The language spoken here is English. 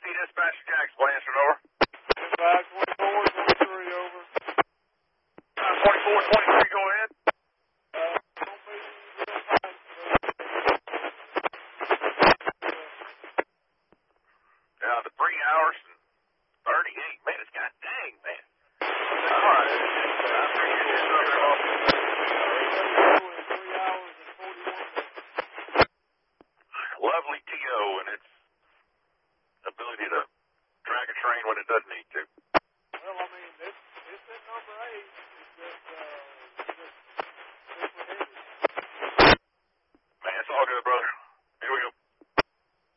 Dispatch Jack's Blanchard, over. 24-23, over. 24-23, go ahead. The 3 hours and 38 minutes. God dang, man. All right. I appreciate your stuff there, boss. 3 hours and 41 minutes. Lovely TO and its ability to drag a train when it doesn't need to. Well, I mean, it's at number 8.